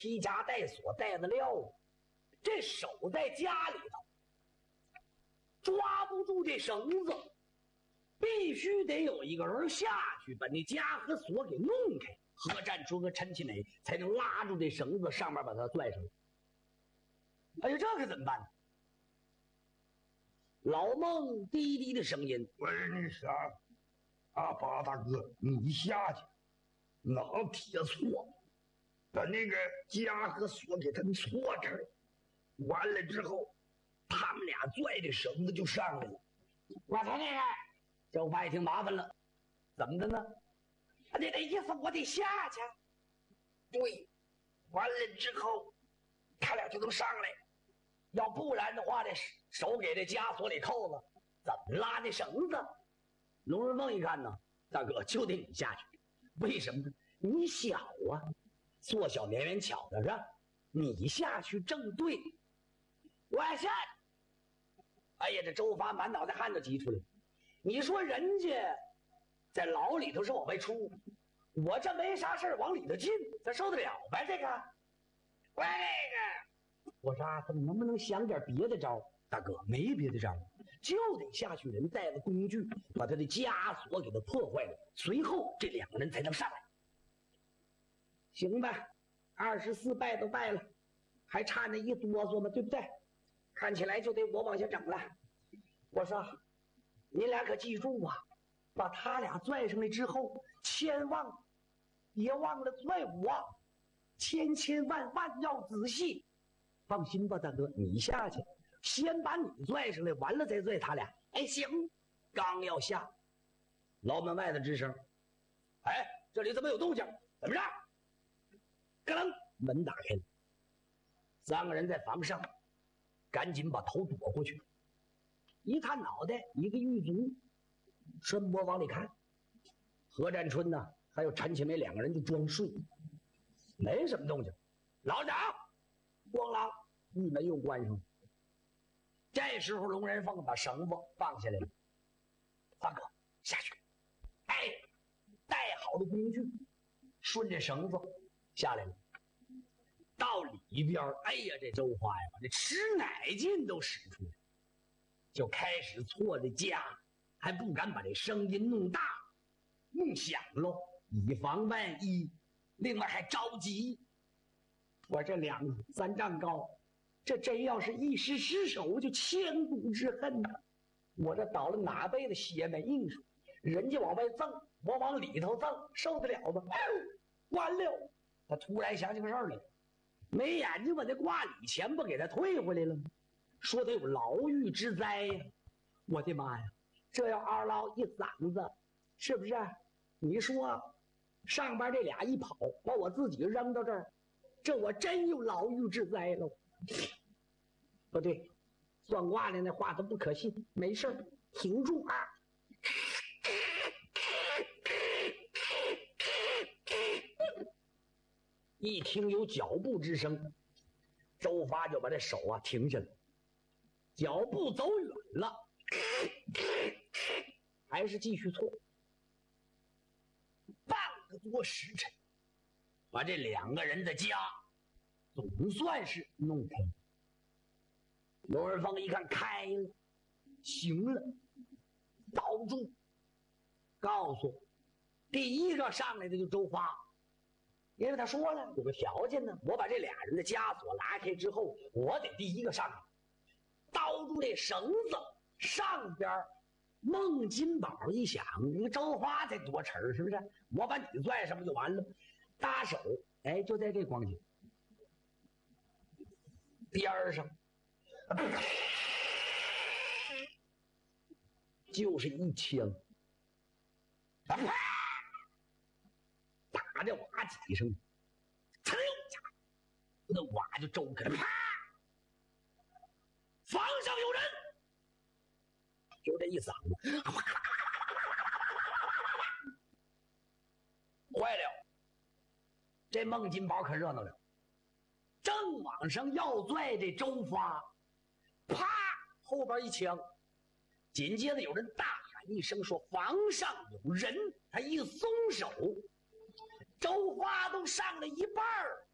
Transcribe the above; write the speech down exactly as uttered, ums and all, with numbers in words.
披枷带锁带的料，这手在家里头抓不住这绳子，必须得有一个人下去把那枷和锁给弄开，何占春和陈其美才能拉住这绳子，上面把它拽上来。哎呀，这可怎么办呢？老孟低低的声音：“ 我说那啥，阿八大哥，你下去，拿铁锉，把那个枷和锁给他们错开，完了之后，他们俩拽着绳子就上来了。” 我猜那个周发一听麻烦了，怎么的呢？你的意思我得下去？ 对，完了之后，他俩就能上来。 要不然的话，这手给这枷锁里扣了，怎么拉那绳子？龙人凤一看呢，大哥就得你下去，为什么呢？你小啊，做小勉勉巧的是吧？你下去正对。我下。哎呀，这周发满脑袋汗都急出来。你说人家在牢里头是往外出，我这没啥事往里头进，他受得了呗？这个，喂，这个，我说啊，他能不能想点别的招？大哥，没别的招，就得下去人带着工具，把他的枷锁给他破坏了，随后这两个人才能上来。行吧，二十四拜都拜了，还差那一哆嗦吗？对不对？看起来就得我往下整了。我说，你俩可记住啊，把他俩拽上来之后，千万别忘了拽我，千千万万要仔细。放心吧，大哥，你下去，先把你拽上来，完了再拽他俩。哎，行。刚要下，牢门外的吱声：“哎，这里怎么有动静？怎么着？”咯楞，门打开了，三个人在房上，赶紧把头躲过去。一探脑袋，一个狱卒，伸脖往里看。何占春呢，还有陈其美两个人就装睡，没什么动静。老长，咣啷，狱门又关上了。这时候，龙人凤把绳子放下来了。大哥，下去！哎，带好的工具，顺着绳子下来了。到里边，哎呀，这周花呀，这吃奶劲都使出来，就开始错这枷，还不敢把这声音弄大、弄响喽，以防万一。另外还着急，我这两三丈高，这真要是一时失手，就千古之恨呐！我这倒了哪辈子血没印数，人家往外赠，我往里头赠，受得了吗？完了！他突然想起个事儿来，没眼睛把那挂礼钱不给他退回来了吗？说他有牢狱之灾呀！我的妈呀，这要嗷唠一嗓子，是不是？你说上边这俩一跑，把我自己扔到这儿，这我真有牢狱之灾喽！不对，算卦的那话都不可信，没事儿，停住啊！一听有脚步之声，周发就把这手啊停下来，脚步走远了，还是继续错。半个多时辰，把这两个人的家总算是弄开了。刘仁凤一看开了，行了，保住，告诉第一个上来的就周发。因为他说了有个条件呢，我把这俩人的枷锁拉开之后，我得第一个上来，叨住这绳子上边。孟金宝一想，你个周发才多沉，是不是？我把你拽上不就完了？搭手，哎，就在这光景边上，就是一枪，打的瓦几声，噌一下，那瓦就周开了，啪！房上有人，就这一嗓子，坏了！这孟金宝可热闹了，正往上要拽这周发，啪！后边一枪，紧接着有人大喊一声说：“房上有人！”他一松手，周发都上了一半儿，